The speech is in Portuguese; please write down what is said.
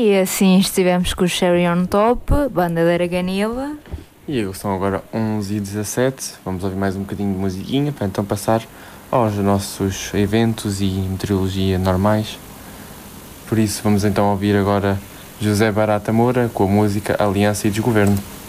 E assim estivemos com o Cherry on Top, banda da Araganila. E são agora 11h17, vamos ouvir mais um bocadinho de musiquinha para então passar aos nossos eventos e meteorologia normais. Por isso vamos então ouvir agora José Barata Moura com a música Aliança e Desgoverno.